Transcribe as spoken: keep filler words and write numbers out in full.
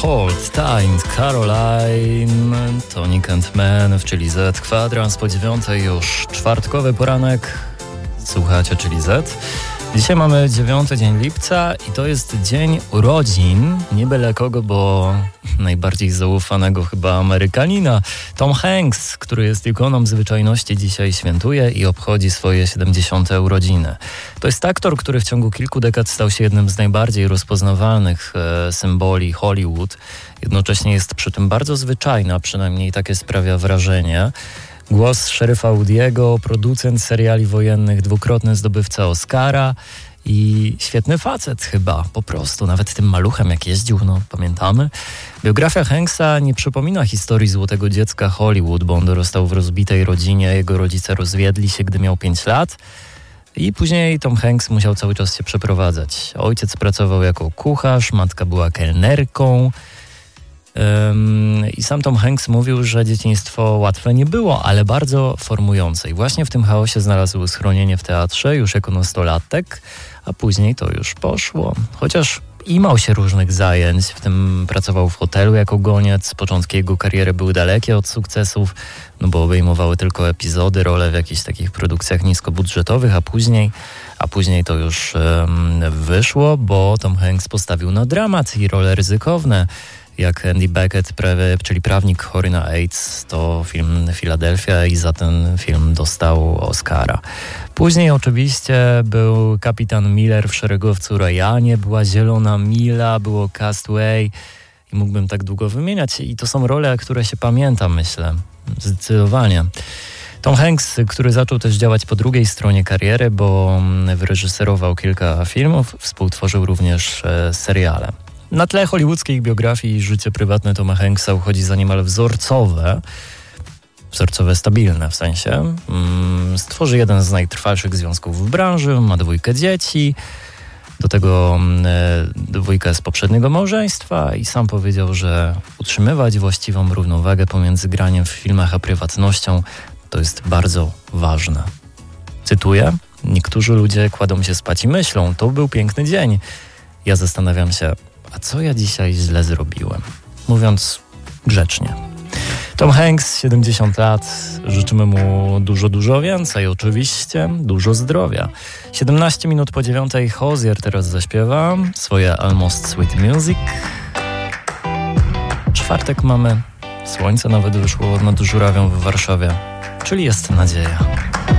Hold Tight, Caroline, Tonic and Man, czyli Z, kwadrans po dziewiątej, już czwartkowy poranek, słuchacie, czyli Z. Dzisiaj mamy dziewiąty dzień lipca i to jest dzień urodzin, nie byle kogo, bo najbardziej zaufanego chyba Amerykanina. Tom Hanks, który jest ikoną zwyczajności, dzisiaj świętuje i obchodzi swoje siedemdziesiąte urodziny. To jest aktor, który w ciągu kilku dekad stał się jednym z najbardziej rozpoznawalnych e, symboli Hollywood. Jednocześnie jest przy tym bardzo zwyczajna, przynajmniej takie sprawia wrażenie. Głos szeryfa Woody'ego, producent seriali wojennych, dwukrotny zdobywca Oscara i świetny facet chyba, po prostu. Nawet tym maluchem jak jeździł, no pamiętamy. Biografia Hanksa nie przypomina historii złotego dziecka Hollywood, bo on dorastał w rozbitej rodzinie, jego rodzice rozwiedli się, gdy miał pięć lat. I później Tom Hanks musiał cały czas się przeprowadzać. Ojciec pracował jako kucharz, matka była kelnerką. Um, I sam Tom Hanks mówił, że dzieciństwo łatwe nie było, ale bardzo formujące. I właśnie w tym chaosie znalazł schronienie w teatrze już jako nastolatek, a później to już poszło. Chociaż imał się różnych zajęć, w tym pracował w hotelu jako goniec. Początki jego kariery były dalekie od sukcesów, no bo obejmowały tylko epizody, role w jakichś takich produkcjach niskobudżetowych, a później, a później to już um, wyszło, bo Tom Hanks postawił na dramat i role ryzykowne. Jak Andy Beckett, prawie, czyli prawnik chory na AIDS, to film Philadelphia i za ten film dostał Oscara. Później oczywiście był kapitan Miller w Szeregowcu Ryanie, była Zielona Mila, było Castaway i mógłbym tak długo wymieniać. I to są role, które się pamięta, myślę, zdecydowanie. Tom Hanks, który zaczął też działać po drugiej stronie kariery, bo wyreżyserował kilka filmów, współtworzył również e, seriale. Na tle hollywoodzkiej biografii życie prywatne Toma Hanksa uchodzi za niemal wzorcowe, wzorcowe stabilne w sensie. Stworzy jeden z najtrwalszych związków w branży, ma dwójkę dzieci, do tego dwójkę z poprzedniego małżeństwa i sam powiedział, że utrzymywać właściwą równowagę pomiędzy graniem w filmach a prywatnością to jest bardzo ważne. Cytuję: niektórzy ludzie kładą się spać i myślą, to był piękny dzień. Ja zastanawiam się, a co ja dzisiaj źle zrobiłem? Mówiąc grzecznie. Tom Hanks, siedemdziesiąt lat. Życzymy mu dużo, dużo więcej. Oczywiście dużo zdrowia. siedemnaście minut po dziewiątej. Hozier teraz zaśpiewa swoje Almost Sweet Music. Czwartek mamy. Słońce nawet wyszło nad żurawią w Warszawie. Czyli jest nadzieja.